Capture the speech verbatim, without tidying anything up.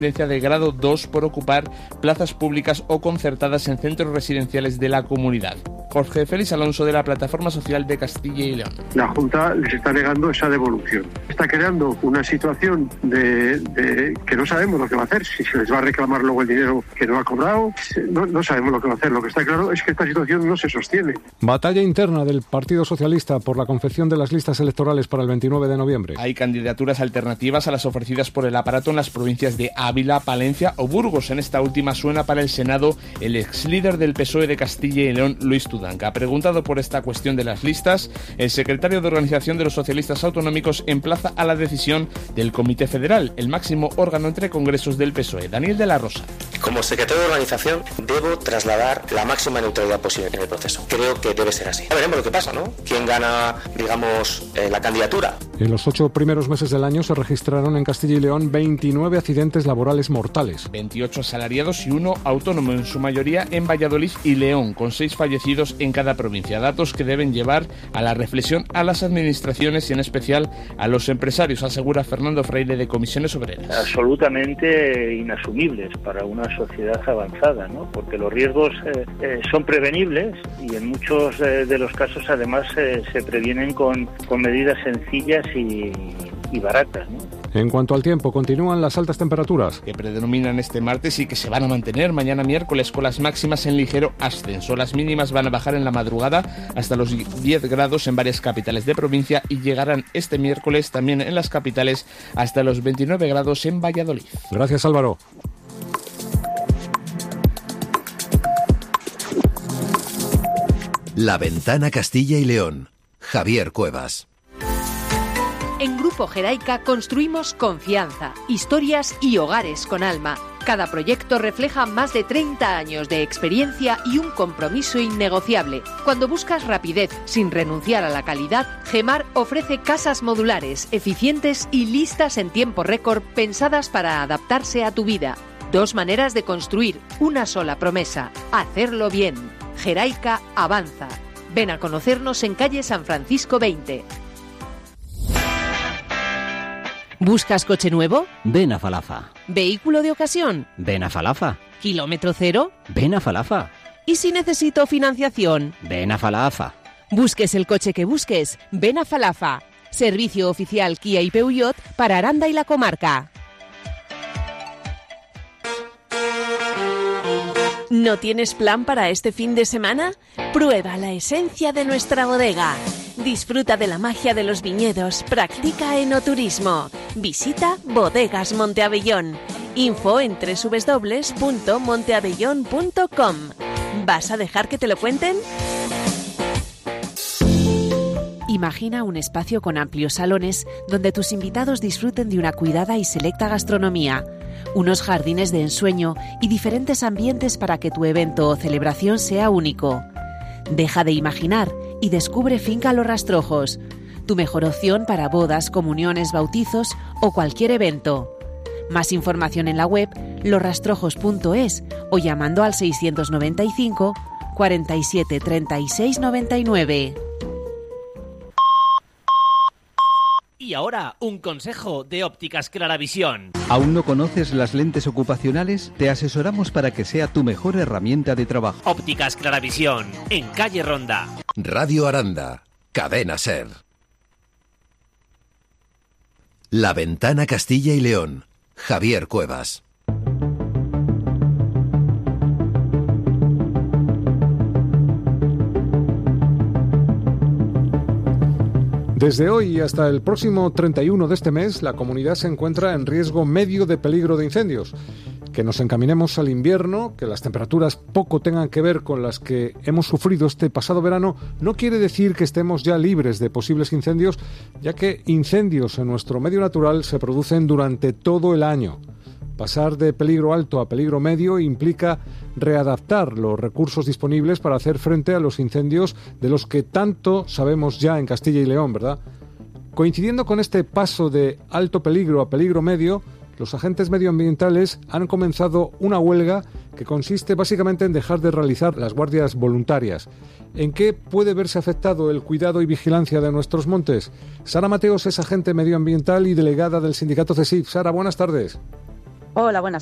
de grado dos por ocupar plazas públicas o concertadas en centros residenciales de la comunidad. Jorge Félix Alonso, de la Plataforma Social de Castilla y León. La Junta les está negando esa devolución. Está creando una situación de, de que no sabemos lo que va a hacer, si se les va a reclamar luego el dinero que no ha cobrado, no, no sabemos lo que va a hacer. Lo que está claro es que esta situación no se sostiene. Batalla interna del Partido Socialista por la confección de las listas electorales para el veintinueve de noviembre. Hay candidaturas alternativas a las ofrecidas por el aparato en las provincias de Ávila, Palencia o Burgos. En esta última suena para el Senado el ex líder del P S O E de Castilla y León, Luis Tudanca. Preguntado por esta cuestión de las listas, el secretario de Organización de los Socialistas Autonómicos emplaza a la decisión del Comité Federal, el máximo órgano entre congresos del P S O E. Daniel de la Rosa. Como secretario de Organización debo trasladar la máxima neutralidad posible en el proceso. Creo que debe ser así. Ya veremos lo que pasa, ¿no? ¿Quién gana, digamos, eh, la candidatura? En los ocho primeros meses del año se registraron en Castilla y León veintinueve accidentes laborales mortales. veintiocho asalariados y uno autónomo, en su mayoría en Valladolid y León, con seis fallecidos en cada provincia. Datos que deben llevar a la reflexión a las administraciones y en especial a los empresarios, asegura Fernando Freire, de Comisiones Obreras. Absolutamente inasumibles para una sociedad avanzada, ¿no? Porque los riesgos eh, eh, son prevenibles y en muchos eh, de los casos además eh, se previenen con, con medidas sencillas y, y baratas, ¿no? En cuanto al tiempo, continúan las altas temperaturas que predominan este martes y que se van a mantener mañana miércoles, con las máximas en ligero ascenso. Las mínimas van a bajar en la madrugada hasta los diez grados en varias capitales de provincia y llegarán este miércoles también en las capitales hasta los veintinueve grados en Valladolid. Gracias, Álvaro. La Ventana Castilla y León. Javier Cuevas. En Grupo Geraica construimos confianza, historias y hogares con alma. Cada proyecto refleja más de treinta años de experiencia y un compromiso innegociable. Cuando buscas rapidez sin renunciar a la calidad, Gemar ofrece casas modulares, eficientes y listas en tiempo récord, pensadas para adaptarse a tu vida. Dos maneras de construir una sola promesa: hacerlo bien. Geraica avanza. Ven a conocernos en calle San Francisco veinte. ¿Buscas coche nuevo? Ven a Falafa. ¿Vehículo de ocasión? Ven a Falafa. ¿Kilómetro cero? Ven a Falafa. ¿Y si necesito financiación? Ven a Falafa. Busques el coche que busques, ven a Falafa. Servicio oficial Kia y Peugeot para Aranda y la comarca. ¿No tienes plan para este fin de semana? Prueba la esencia de nuestra bodega. Disfruta de la magia de los viñedos, practica enoturismo. Visita Bodegas Monteabellón. Info en doble u doble u doble u punto monteabellón punto com. ¿Vas a dejar que te lo cuenten? Imagina un espacio con amplios salones donde tus invitados disfruten de una cuidada y selecta gastronomía, unos jardines de ensueño y diferentes ambientes para que tu evento o celebración sea único. Deja de imaginar y descubre Finca Los Rastrojos, tu mejor opción para bodas, comuniones, bautizos o cualquier evento. Más información en la web los rastrojos punto es o llamando al seiscientos noventa y cinco, cuarenta y siete, treinta y seis, noventa y nueve. Y ahora, un consejo de Ópticas Claravisión. ¿Aún no conoces las lentes ocupacionales? Te asesoramos para que sea tu mejor herramienta de trabajo. Ópticas Claravisión, en calle Ronda. Radio Aranda, Cadena Ser. La Ventana Castilla y León. Javier Cuevas. Desde hoy hasta el próximo treinta y uno de este mes, la comunidad se encuentra en riesgo medio de peligro de incendios. Que nos encaminemos al invierno, que las temperaturas poco tengan que ver con las que hemos sufrido este pasado verano, no quiere decir que estemos ya libres de posibles incendios, ya que incendios en nuestro medio natural se producen durante todo el año. Pasar de peligro alto a peligro medio implica readaptar los recursos disponibles para hacer frente a los incendios de los que tanto sabemos ya en Castilla y León, ¿verdad? Coincidiendo con este paso de alto peligro a peligro medio, los agentes medioambientales han comenzado una huelga que consiste básicamente en dejar de realizar las guardias voluntarias. ¿En qué puede verse afectado el cuidado y vigilancia de nuestros montes? Sara Mateos es agente medioambiental y delegada del sindicato CESIF. Sara, buenas tardes. Hola, buenas